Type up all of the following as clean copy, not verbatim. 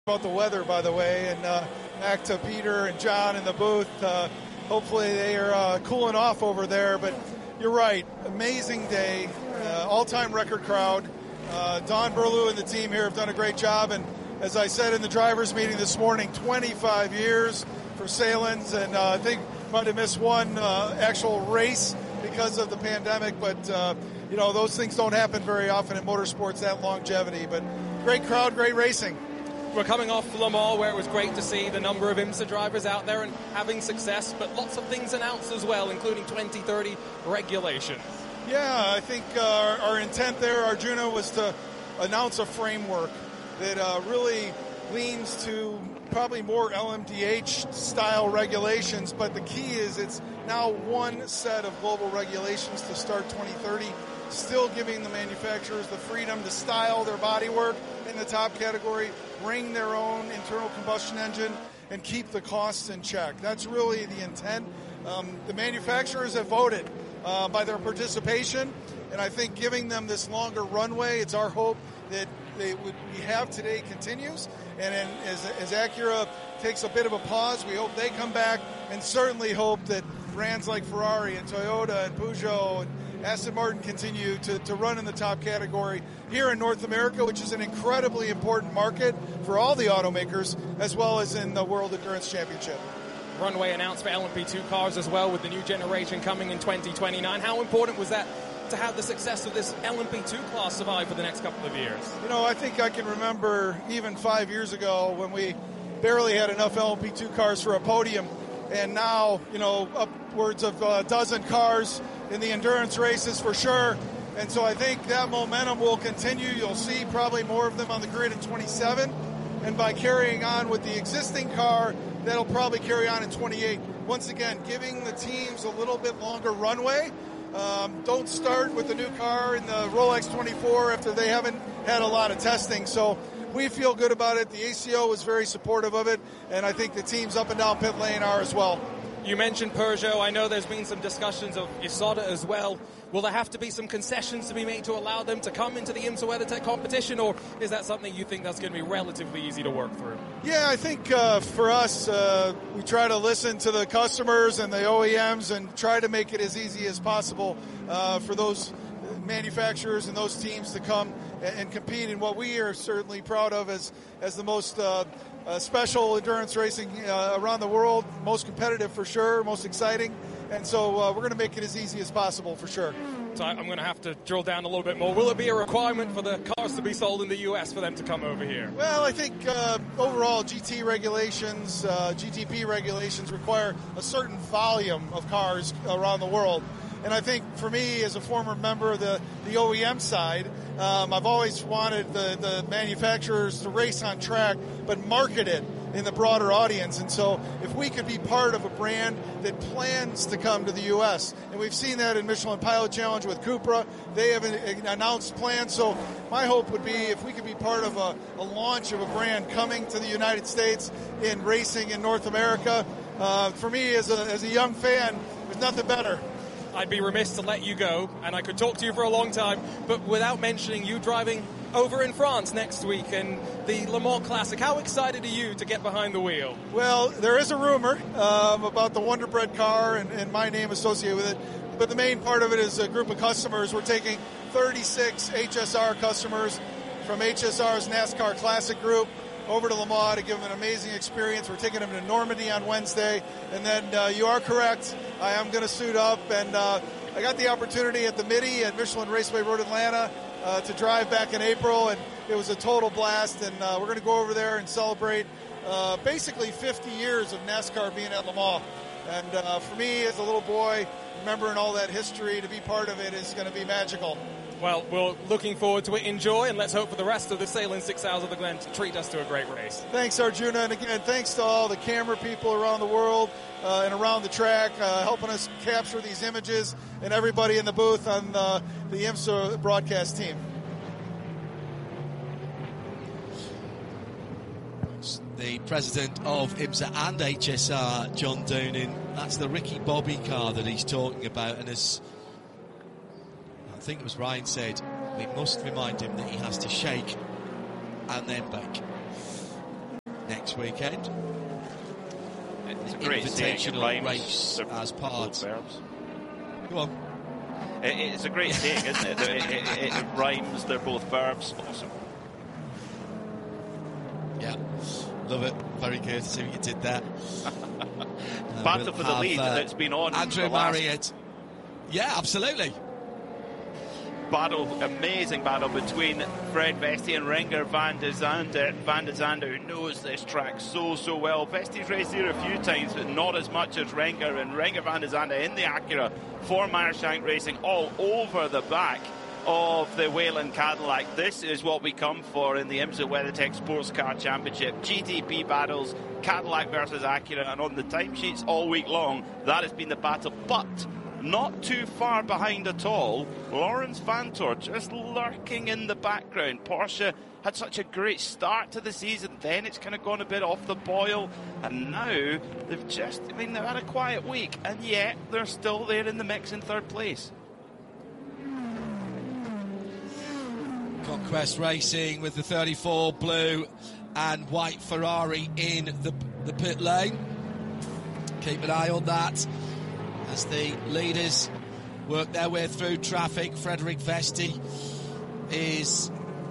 About the weather, by the way, and back to Peter and John in the booth. Hopefully they are cooling off over there, but you're right. Amazing day, all-time record crowd. Don Berlew and the team here have done a great job, and as I said in the drivers' meeting this morning, 25 years for Sahlen's, and I think might have missed one actual race because of the pandemic, but those things don't happen very often in motorsports, that longevity. But great crowd, great racing. We're coming off Le Mans, where it was great to see the number of IMSA drivers out there and having success, but lots of things announced as well, including 2030 regulations. Yeah, I think our intent there, Arjuna, was to announce a framework that really leans to probably more LMDH-style regulations, but the key is it's now one set of global regulations to start 2030, still giving the manufacturers the freedom to style their bodywork in the top category, bring their own internal combustion engine, and keep the costs in check. That's really the intent. The manufacturers have voted by their participation, and I think giving them this longer runway, it's our hope that what we have today continues, and then as Acura takes a bit of a pause, we hope they come back, and certainly hope that brands like Ferrari and Toyota and Peugeot and Aston Martin continue to run in the top category here in North America, which is an incredibly important market for all the automakers, as well as in the World Endurance Championship. Runway announced for LMP2 cars as well, with the new generation coming in 2029. How important was that to have the success of this LMP2 class survive for the next couple of years? I think I can remember even 5 years ago when we barely had enough LMP2 cars for a podium, and now, upwards of a dozen cars in the endurance races for sure. And so I think that momentum will continue. You'll see probably more of them on the grid in 27. And by carrying on with the existing car, that'll probably carry on in 28. Once again, giving the teams a little bit longer runway. Don't start with the new car in the Rolex 24 after they haven't had a lot of testing. So we feel good about it. The ACO was very supportive of it, and I think the teams up and down pit lane are as well. You mentioned Peugeot. I know there's been some discussions of Isotta as well. Will there have to be some concessions to be made to allow them to come into the IMSA WeatherTech competition, or is that something you think that's going to be relatively easy to work through? Yeah, I think for us, we try to listen to the customers and the OEMs and try to make it as easy as possible for those manufacturers and those teams to come and compete in what we are certainly proud of as the most special endurance racing around the world, most competitive for sure, most exciting. And so we're going to make it as easy as possible for sure. So I'm going to have to drill down a little bit more. Will it be a requirement for the cars to be sold in the US for them to come over here? Well, I think overall GT regulations, GTP regulations require a certain volume of cars around the world. And I think for me, as a former member of the OEM side, I've always wanted the manufacturers to race on track, but market it in the broader audience. And so if we could be part of a brand that plans to come to the U.S., and we've seen that in Michelin Pilot Challenge with Cupra, they have announced plans. So my hope would be if we could be part of a launch of a brand coming to the United States in racing in North America. For me, as a young fan, there's nothing better. I'd be remiss to let you go, and I could talk to you for a long time, but without mentioning you driving over in France next week in the Le Mans Classic. How excited are you to get behind the wheel? Well, there is a rumor about the Wonder Bread car and my name associated with it, but the main part of it is a group of customers. We're taking 36 HSR customers from HSR's NASCAR Classic Group over to Le Mans to give them an amazing experience. We're taking them to Normandy on Wednesday, and then you are correct, I am going to suit up, and I got the opportunity at the Midi at Michelin Raceway Road Atlanta to drive back in April, and it was a total blast, and we're going to go over there and celebrate basically 50 years of NASCAR being at Le Mans. And for me as a little boy, remembering all that history, to be part of it is going to be magical. Well, we're looking forward to it. Enjoy, and let's hope for the rest of the Sahlen's 6 Hours of the Glen to treat us to a great race. Thanks, Arjuna, and again, thanks to all the camera people around the world and around the track helping us capture these images, and everybody in the booth on the IMSA broadcast team. The president of IMSA and HSR, John Doonan, that's the Ricky Bobby car that he's talking about, and as I think it was Ryan said, we must remind him that he has to shake and then bake. next weekend. It's a great saying. It rhymes. Race as part. Go on. It's a great saying, isn't it? It rhymes. They're both verbs. Awesome. Yeah, love it. Very good. See what you did there. Battle for the lead that's been on. Andrew Marriott. Yeah, absolutely. Amazing battle between Fred Vesti and Renger van der Zande, who knows this track so well. Vesti's raced here a few times, but not as much as Renger. And Renger van der Zande in the Acura for Meyershank Racing, all over the back of the Whelen Cadillac. This is what we come for in the IMSA WeatherTech Sports Car Championship. GTP battles, Cadillac versus Acura, and on the timesheets all week long, that has been the battle. But not too far behind at all, Lawrence Vanthoor just lurking in the background. Porsche had such a great start to the season, then it's kind of gone a bit off the boil, and now they've had a quiet week, and yet they're still there in the mix in third place. Conquest Racing with the 34 blue and white Ferrari in the pit lane. Keep an eye on that as the leaders work their way through traffic. Frederick Vesti is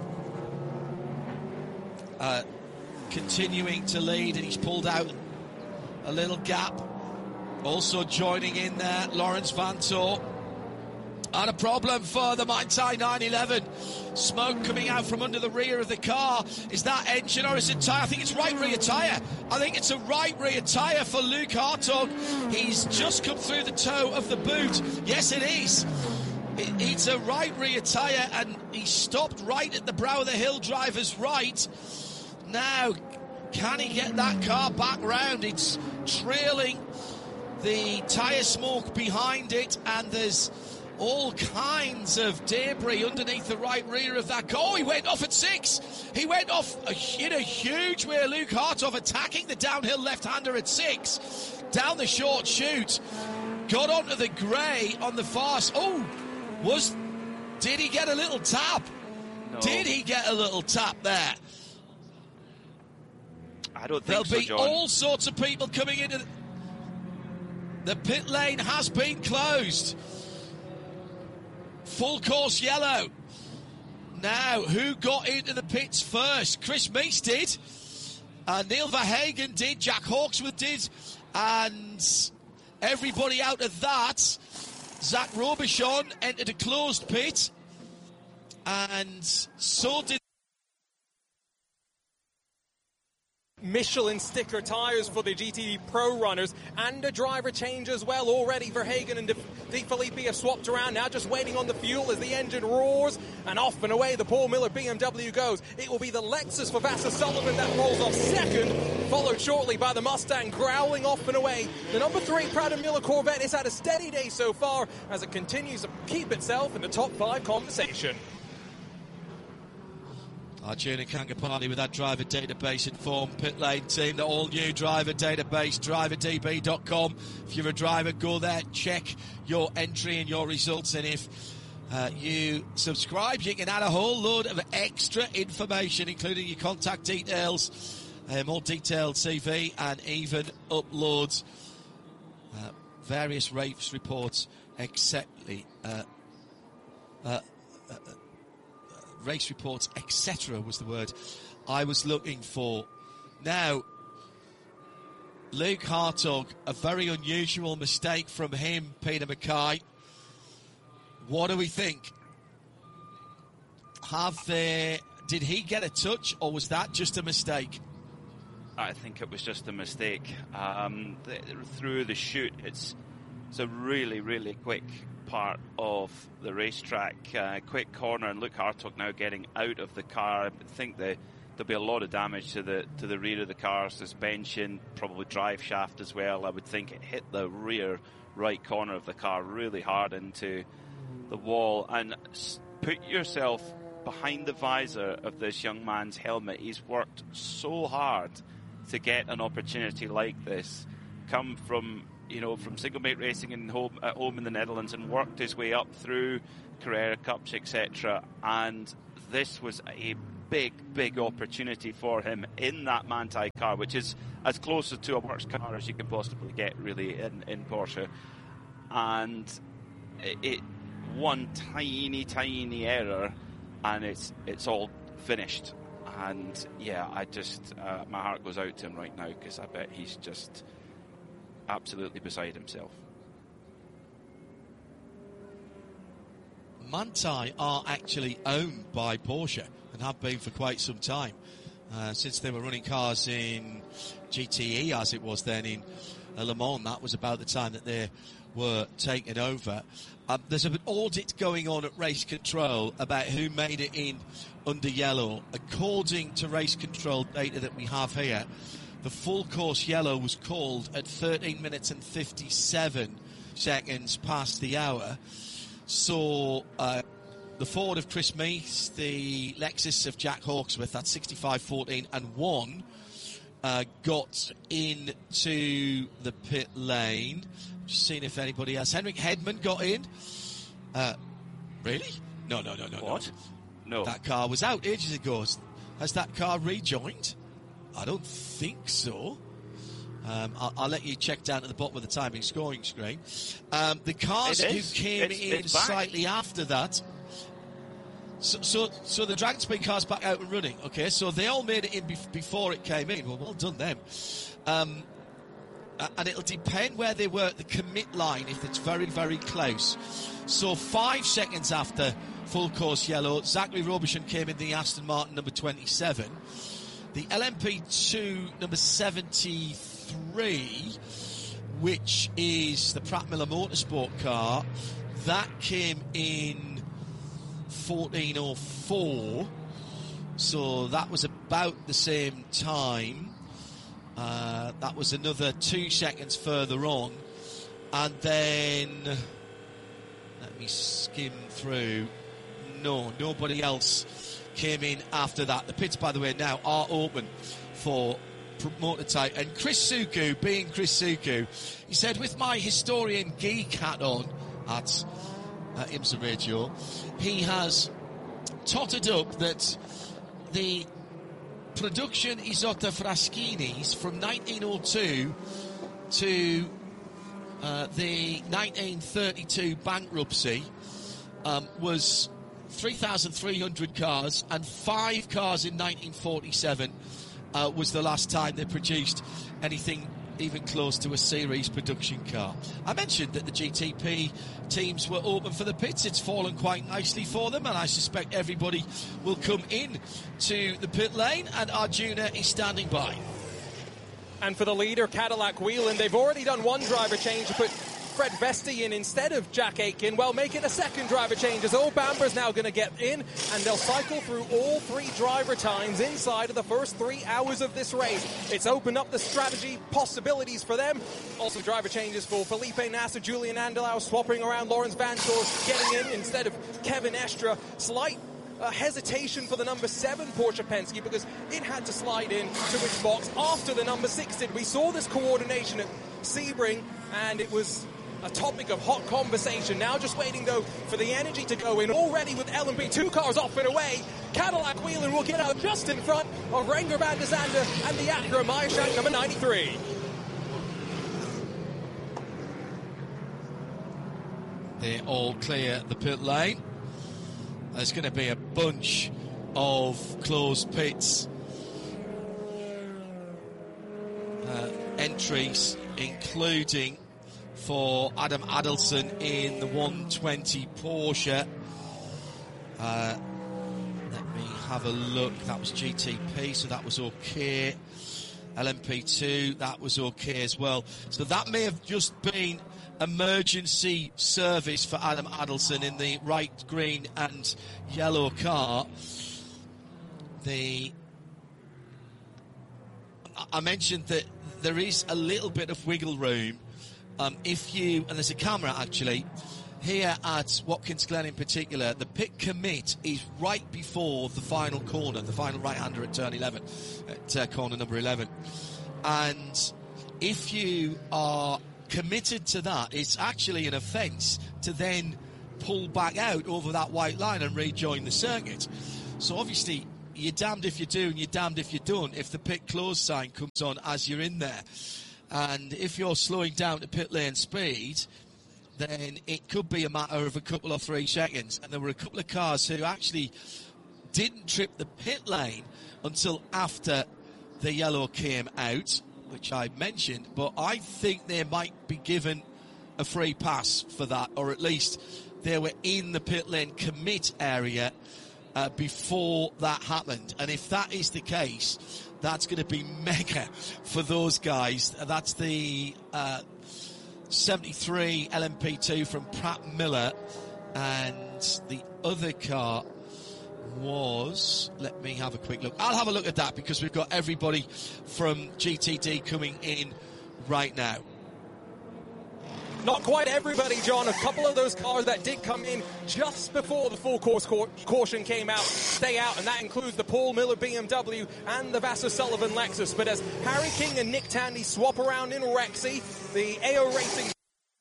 continuing to lead, and he's pulled out a little gap. Also joining in there, Lawrence Vanthoor. And a problem for the Manthey 911. Smoke coming out from under the rear of the car. Is that engine or is it tyre? I think it's right rear tyre. I think it's a right rear tyre for Luke Hartog. He's just come through the toe of the boot. Yes, it is. It's a right rear tyre, and he stopped right at the brow of the hill, driver's right. Now, can he get that car back round? It's trailing the tyre smoke behind it, and there's all kinds of debris underneath the right rear of that car. Oh, he went off at 6. He went off in a huge way. Luke Hartog attacking the downhill left-hander at 6. Down the short chute. Got onto the grey on the fast. Did he get a little tap? No. Did he get a little tap there? I don't think so, John. There'll be all sorts of people coming into the pit lane has been closed. Full course yellow. Now, who got into the pits first? Chris Meese did. Neil Verhagen did. Jack Hawksworth did. And everybody out of that, Zach Robichon entered a closed pit. And so did Michelin sticker tyres for the GTD Pro runners, and a driver change as well already. Verhagen and De Filippi have swapped around, now just waiting on the fuel as the engine roars, and off and away the Paul Miller BMW goes. It will be the Lexus for Vasser Sullivan that rolls off second, followed shortly by the Mustang growling off and away. The number 3 Pratt & Miller Corvette has had a steady day so far as it continues to keep itself in the top 5 conversation. Arjuna Kangapani with that driver database informed pit lane team, the all-new driver database, driverdb.com. If you're a driver, go there, check your entry and your results, and if you subscribe, you can add a whole load of extra information, including your contact details, more detailed CV, and even uploads various race reports, race reports, etc. was the word I was looking for. Now, Luke Hartog, a very unusual mistake from him, Peter Mackay. What do we think? Did he get a touch, or was that just a mistake? I think it was just a mistake. Through the chute, it's a really, really quick part of the racetrack, quick corner, and Luke Hartog now getting out of the car. I think there'll be a lot of damage to the rear of the car, suspension, probably drive shaft as well. I would think it hit the rear right corner of the car really hard into the wall. And put yourself behind the visor of this young man's helmet. He's worked so hard to get an opportunity like this, come from single mate racing at home in the Netherlands, and worked his way up through Carrera Cups, etc. And this was a big opportunity for him in that Manthey car, which is as close to a works car as you can possibly get, really, in Porsche. And it one tiny error, and it's all finished. And yeah, I just my heart goes out to him right now, because I bet he's just absolutely beside himself. Manthey are actually owned by Porsche and have been for quite some time, since they were running cars in GTE, as it was then in Le Mans. That was about the time that they were taken over. There's an audit going on at Race Control about who made it in under yellow. According to Race Control data that we have here, the full course yellow was called at 13 minutes and 57 seconds past the hour. So the Ford of Chris Meath, the Lexus of Jack Hawksworth, that's 65-14 and 1, got into the pit lane. Just seeing if anybody else. Henrik Hedman got in. Really? No. What? No. That car was out ages ago. Has that car rejoined? I don't think so. I'll let you check down at the bottom of the timing scoring screen. The cars who came in slightly after that. So the Dragon Speed car's back out and running. Okay, so they all made it in before it came in. Well done them. And it'll depend where they were at the commit line if it's very, very close. So 5 seconds after full course yellow, Zachary Robertson came in the Aston Martin number 27. The LMP2 number 73, which is the Pratt Miller Motorsport car, that came in 14:04. So that was about the same time. That was another 2 seconds further on. And then, let me skim through. No, nobody else came in after that. The pits, by the way, now are open for Motor Type. And Chris Suku, being Chris Suku, he said, with my historian geek hat on at IMSA Radio, he has totted up that the production Isotta Fraschini's from 1902 to the 1932 bankruptcy was 3,300 cars, and 5 cars in 1947 was the last time they produced anything even close to a series production car. I mentioned that the GTP teams were open for the pits. It's fallen quite nicely for them, and I suspect everybody will come in to the pit lane, and Arjuna is standing by. And for the leader, Cadillac Whelen, they've already done one driver change to put Fred Vesti in instead of Jack Aitken. Well, make it a second driver change, as Earl Bamber's now going to get in, and they'll cycle through all 3 driver times inside of the first 3 hours of this race. It's opened up the strategy possibilities for them. Also driver changes for Felipe Nasser, Julian Andelau swapping around, Lawrence Vanthoor getting in instead of Kevin Estre. Slight hesitation for the number 7 Porsche Penske, because it had to slide in to its box after the number 6 did. We saw this coordination at Sebring, and it was a topic of hot conversation. Now just waiting, though, for the energy to go in. Already with LMP2 cars off and away, Cadillac Whelen will get out just in front of Renger van der Zande and the Acura Meyershank number 93. They're all clear the pit lane. There's going to be a bunch of closed pits entries, including for Adam Adelson in the 120 Porsche. Let me have a look. That was GTP, so that was okay. LMP2, that was okay as well. So that may have just been emergency service for Adam Adelson in the right green and yellow car. I mentioned that there is a little bit of wiggle room if you, and there's a camera actually here at Watkins Glen in particular. The pit commit is right before the final corner, the final right-hander at turn 11, at corner number 11. And if you are committed to that, it's actually an offence to then pull back out over that white line and rejoin the circuit. So obviously, you're damned if you do and you're damned if you don't if the pit close sign comes on as you're in there. And if you're slowing down to pit lane speed, then it could be a matter of a couple or 3 seconds. And there were a couple of cars who actually didn't trip the pit lane until after the yellow came out, which I mentioned. But I think they might be given a free pass for that, or at least they were in the pit lane commit area before that happened. And if that is the case, that's going to be mega for those guys. That's the 73 LMP2 from Pratt Miller, and the other car was, let me have a quick look. I'll have a look at that because we've got everybody from GTD coming in right now. Not quite everybody, John. A couple of those cars that did come in just before the full course caution came out stay out, and that includes the Paul Miller BMW and the Vasser Sullivan Lexus. But as Harry King and Nick Tandy swap around in Rexy, the AO Racing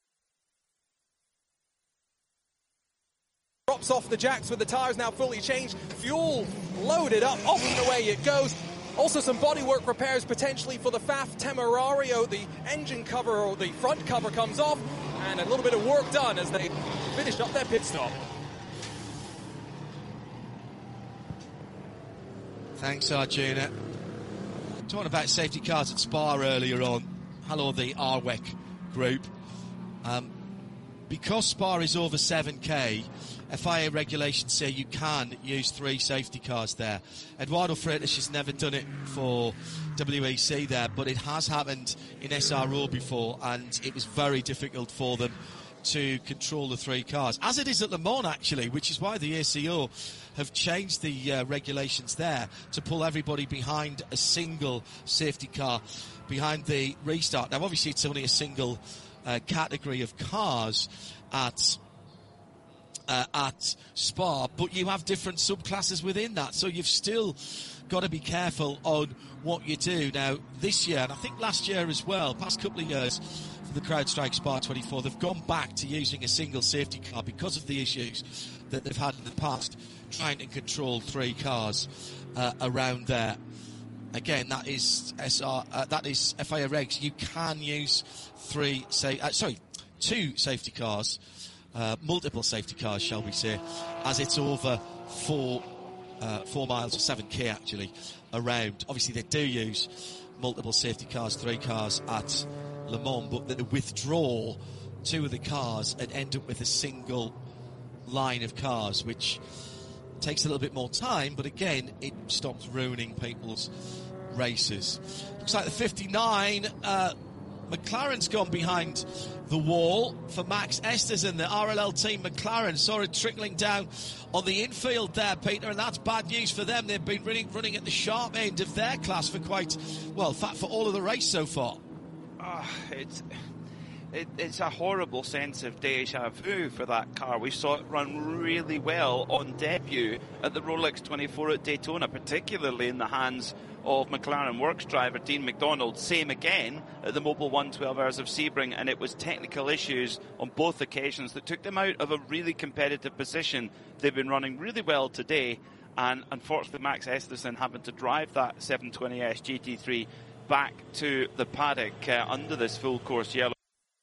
drops off the jacks with the tyres now fully changed, fuel loaded up, off and away it goes. Also some bodywork repairs potentially for the FAF Temerario. The engine cover, or the front cover, comes off, and a little bit of work done as they finished up their pit stop. Thanks, Arjuna. Talking about safety cars at Spa earlier on. Hello, the RWEC group. Because Spa is over 7K, FIA regulations say you can use 3 safety cars there. Eduardo Freitas has never done it for WEC there, but it has happened in SRO before, and it was very difficult for them to control the 3 cars, as it is at Le Mans actually, which is why the ACO have changed the regulations there to pull everybody behind a single safety car behind the restart. Now obviously it's only a single category of cars at Spa, but you have different subclasses within that, so you've still got to be careful on what you do. Now this year, and I think last year as well, past couple of years for the CrowdStrike Spa 24, they've gone back to using a single safety car because of the issues that they've had in the past trying to control 3 cars around there. Again, that is FIA regs. You can use 2 safety cars, multiple safety cars, shall we say, as it's over 4 miles, or 7k actually, around. Obviously, they do use multiple safety cars, 3 cars at Le Mans, but they withdraw 2 of the cars and end up with a single line of cars, which takes a little bit more time, but again, it stops ruining people's races. Looks like the 59, McLaren's gone behind the wall for Max Esterson, the RLL team McLaren. Saw it trickling down on the infield there, Peter, and that's bad news for them. They've been running at the sharp end of their class for for all of the race so far. It's a horrible sense of deja vu for that car. We saw it run really well on debut at the Rolex 24 at Daytona, particularly in the hands of McLaren Works driver Dean McDonald. Same again at the Mobil 1 12 Hours of Sebring, and it was technical issues on both occasions that took them out of a really competitive position. They've been running really well today, and unfortunately Max Esterson happened to drive that 720S GT3 back to the paddock under this full course yellow.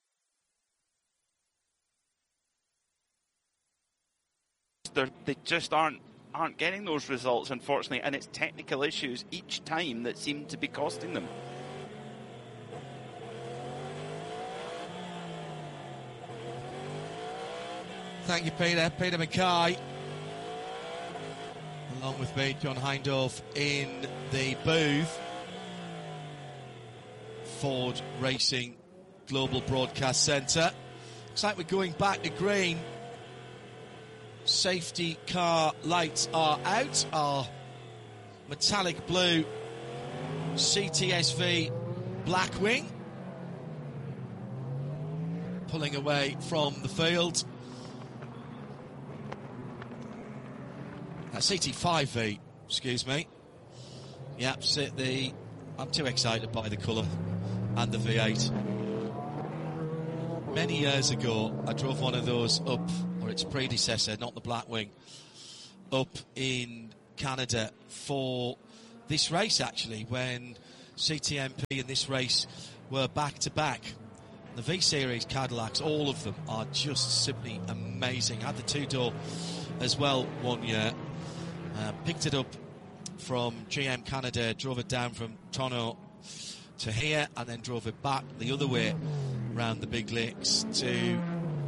They just aren't getting those results, unfortunately, and it's technical issues each time that seem to be costing them. Thank you, Peter. Peter Mackay, along with me, John Hindhaugh, in the booth. Ford Racing Global Broadcast Centre. Looks like we're going back to green. Safety car lights are out. Our metallic blue CTSV Blackwing pulling away from the field. CT5V, excuse me. Yep, I'm too excited by the colour and the V8. Many years ago, I drove one of those up, or its predecessor, not the Blackwing, up in Canada for this race, actually, when CTMP and this race were back-to-back. The V-Series Cadillacs, all of them, are just simply amazing. Had the two-door as well one year. Picked it up from GM Canada, drove it down from Toronto to here, and then drove it back the other way around the big lakes to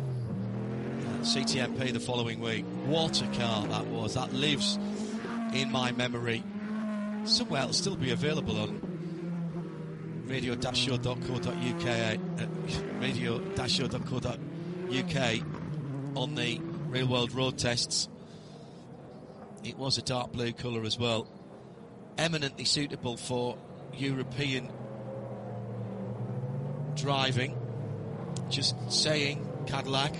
CTMP the following week. What a car that was. That lives in my memory. Somewhere it'll still be available on radio-show.co.uk radio-show.co.uk on the Real World Road Tests. It was a dark blue colour as well, eminently suitable for European driving. Just saying, Cadillac.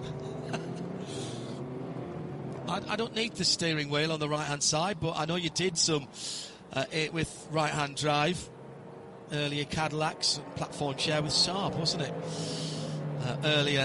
I don't need the steering wheel on the right hand side, but I know you did some with right hand drive. Earlier Cadillacs, platform share with Saab, wasn't it? Earlier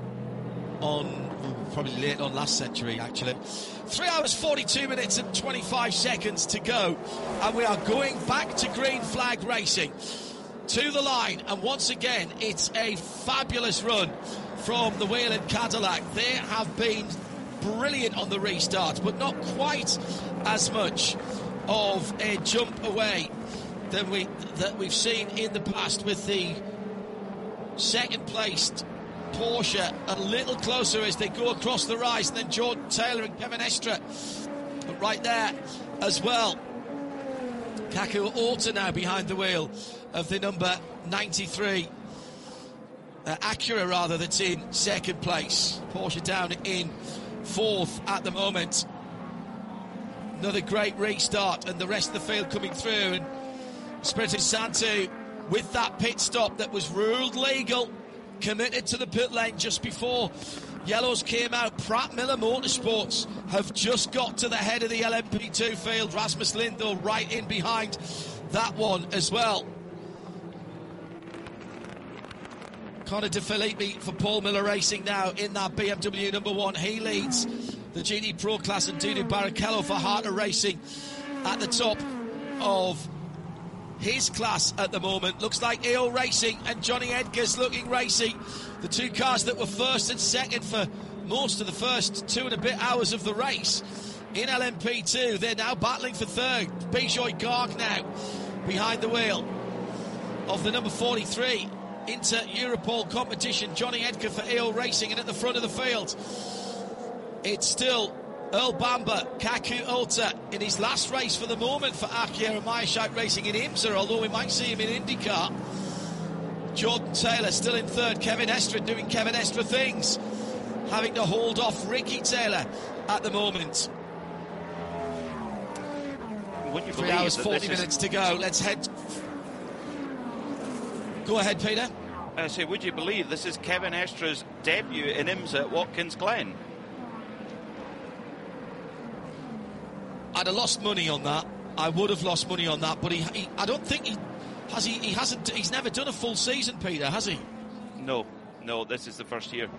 on, probably late on last century, actually. 3 hours, 42 minutes and 25 seconds to go. And we are going back to green flag racing. To the line. And once again, it's a fabulous run from the Whelen Cadillac. They have been brilliant on the restart, but not quite as much of a jump away than we've seen in the past with the second placed Porsche a little closer as they go across the rise, and then Jordan Taylor and Kevin Estre right there as well. Kaku Alta now behind the wheel of the number 93 Acura, rather, that's in second place. Porsche down in fourth at the moment. Another great restart, and the rest of the field coming through, and Espirito Santo with that pit stop that was ruled legal, committed to the pit lane just before yellows came out. Pratt Miller Motorsports have just got to the head of the LMP2 field. Rasmus Lindell right in behind that one as well. Connor De Filippi for Paul Miller Racing now in that BMW number 1. He leads the GT Pro class, and Dudu Barrichello for Harter Racing at the top of his class at the moment. Looks like EO Racing and Johnny Edgar's looking racy. The two cars that were first and second for most of the first 2 and a bit hours of the race in LMP2, they're now battling for third. Bijoy Garg now behind the wheel of the number 43 Inter Europol competition. Johnny Edgar for EO Racing, and at the front of the field it's still Earl Bamber, Kaku Alta in his last race for the moment for Acura and Meyerschacht Racing in IMSA, although we might see him in IndyCar. Jordan Taylor still in third. Kevin Estre doing Kevin Estre things, having to hold off Ricky Taylor at the moment. 3 hours 40 minutes to go. Let's head. Go ahead, Peter. I say, would you believe this is Kevin Estre's debut in IMSA at Watkins Glen? I'd have lost money on that. I would have lost money on that, but I don't think he's never done a full season, Peter, has he? No, this is the first year.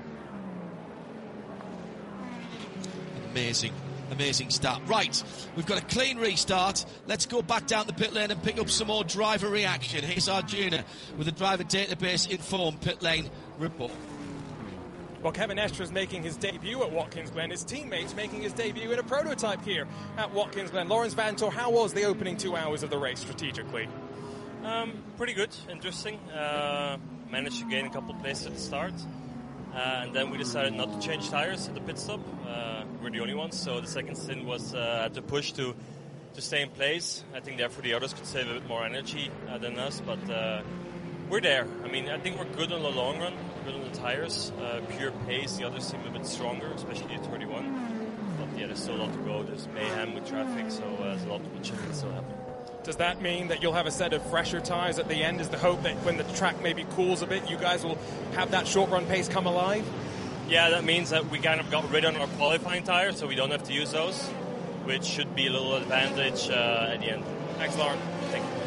Amazing start. Right, we've got a clean restart. Let's go back down the pit lane and pick up some more driver reaction. Here's Arjuna with the driver database informed pit lane report. Well, Kevin Estre is making his debut at Watkins Glen. His teammates making his debut in a prototype here at Watkins Glen. Lawrence Vanthoor, how was the opening 2 hours of the race strategically? Pretty good, interesting. Managed to gain a couple of places at the start. And then we decided not to change tires at the pit stop. We're the only ones, so the second stint was to push to stay in place. I think therefore the others could save a bit more energy than us, but we're there. I mean, I think we're good on the long run, good on the tires. Pure pace, the others seem a bit stronger, especially the 31. But yeah, there's still a lot to go. There's mayhem with traffic, so there's a lot which can still happen. Does that mean that you'll have a set of fresher tyres at the end? Is the hope that when the track maybe cools a bit, you guys will have that short run pace come alive? Yeah, that means that we kind of got rid of our qualifying tyres, so we don't have to use those, which should be a little advantage at the end. Thanks, Lauren. Thank you.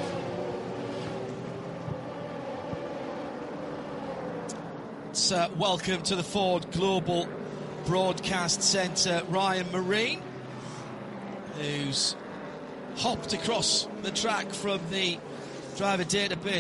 Let's welcome to the Ford Global Broadcast Centre Ryan Marine, who's hopped across the track from the driver database.